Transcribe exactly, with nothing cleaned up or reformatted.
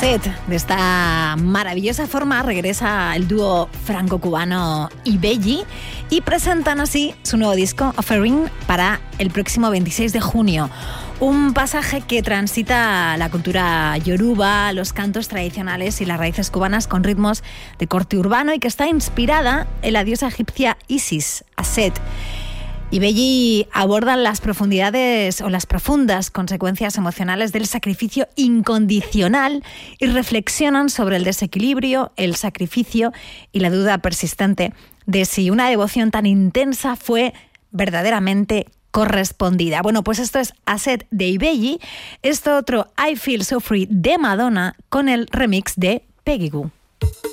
Asset. De esta maravillosa forma regresa el dúo franco-cubano Ibelli y presentan así su nuevo disco Offering para el próximo veintiséis de junio. Un pasaje que transita la cultura yoruba, los cantos tradicionales y las raíces cubanas con ritmos de corte urbano y que está inspirada en la diosa egipcia Isis, Asset. Ibelli abordan las profundidades o las profundas consecuencias emocionales del sacrificio incondicional y reflexionan sobre el desequilibrio, el sacrificio y la duda persistente de si una devoción tan intensa fue verdaderamente correspondida. Bueno, pues esto es Asset de Ibelli, esto otro I Feel So Free de Madonna con el remix de Peggy Gou.